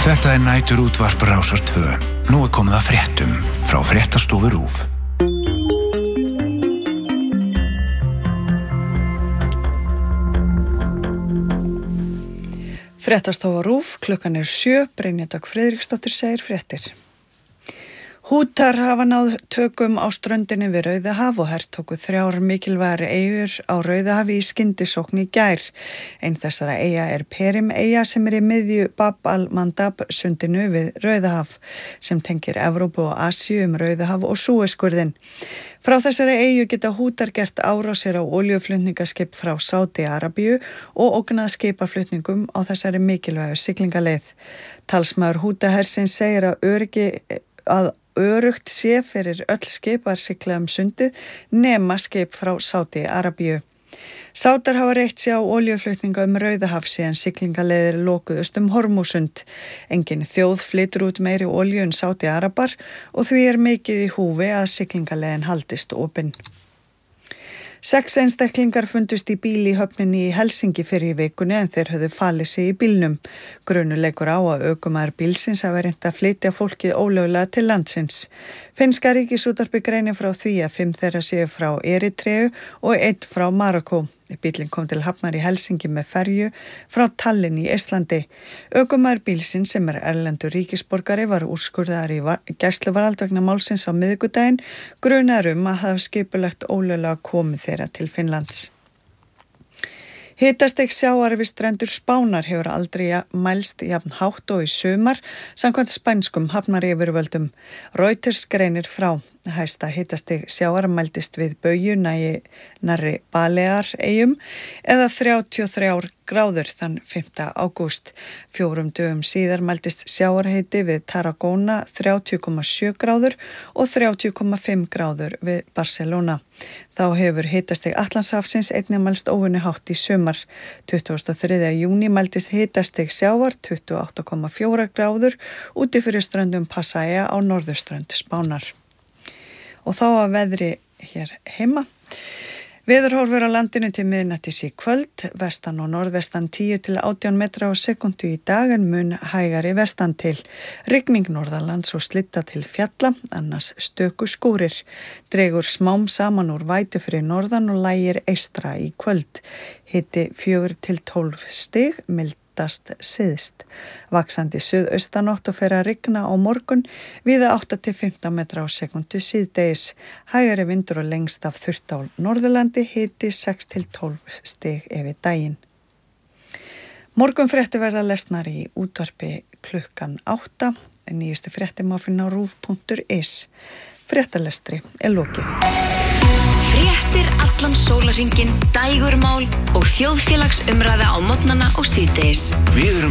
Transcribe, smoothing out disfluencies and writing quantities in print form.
Þetta nætur útvarp Rásar 2. Nú komið að fréttum frá fréttastofu RÚV. Fréttastofa RÚV, klukkan 7, Brynja Dögg Friðriksdóttir segir fréttir. Hútar hafa náð tökum á ströndinni við Rauðahaf og hertóku 3 mikilvægar eyjur á Rauðahafi í skyndisókn í gær. Ein þessara eyja Perim eyja sem í miðju Bab al-Mandab sundinu við Rauðahaf sem tengir Evrópu og Asíu Rauðahaf og Súesskurðinn. Frá þessari eyju geta hútar gert árásir á olíuflutningaskip frá Sádi-Arabíu og ógnað skipaflutningum á þessari mikilvægu siglingaleið. Talsmaður hútahersins segir að örugt sé fyrir öll skipar sigla sundið nema skip frá Sádi-Arabíu. Sátar hafa reitt sig á olíuflutninga Rauðahaf síðan siglingaleiðir lokuðust Hormúsund. Engin þjóð flytur út meiri olíu en Sádi-Arabar og því mikið í húfi að siglingaleiðin haldist opin. 6 einstaklingar fundust í bíl í höfninni í Helsingi fyrir í vikunni en þeir höfðu falið sig í bílnum. Grunur leikur á að ökumaður bílsins hafi reynt að flytja fólkið ólöglega til landsins. Finnska Ríkisútvarpið greinir frá því að 5 þeirra séu frá Eritreu og 1 frá Marokkó. Bíllinn kom til hafnar í Helsingi með ferju frá Tallinn í Eistlandi. Ökumaður bílsins sem erlendur ríkisborgari var úrskurðaður í gæsluvarðhald vegna málsins á miðvikudaginn, grunaður að hafa skipulagt ólöglega komið þeirra til Finnlands. Hitastig sjávar við strendur Spánar hefur aldrei mælst jafn hátt og í sumar samkvæmt spænskum hafnaryfirvöldum. Reuters greinir frá. Hæsta hitastig sjávar mældist við Bauju nærri Baleareyjum eða 33 gráður þann 5. ágúst. 4 dögum síðar mældist sjávarhiti við Tarragona 30,7 gráður og 30,5 gráður við Barcelona. Þá hefur hitastig Atlantshafsins einnig mælst óvenju hátt í sumar. 23. júní mældist hitastig sjávar 28,4 gráður úti fyrir ströndum Pasaia á norðurströnd Spánar. Og þá að veðri hér heima. Veðurhorfur á landinu til miðnættis í kvöld, vestan og norðvestan 10 til 18 metra á sekúndu í dag en mun hægari vestan til. Rigning norðanlands og slitta til fjalla, annars stöku skúrir. Dregur smám saman úr vætu fyrir norðan og lægir eystra í kvöld. Hiti 4 til 12 stig, mildast syðst. Vaxandi suðaustanátt og fer að rigna á morgun, víða 8 til 15 metra á sekúndu síðdegis. Hægari vindur og lengst af þurrt á Norðurlandi, hiti 6 til 12 stig yfir daginn. Morgunfréttir verða lesnar í útvarpi klukkan 8. Nýjustu fréttir má finna á ruv.is. Fréttalestri lokið. Fréttir allan sólarhringinn, dægurmál og þjóðfélagsumræða á morgnana og síðdegis. Við erum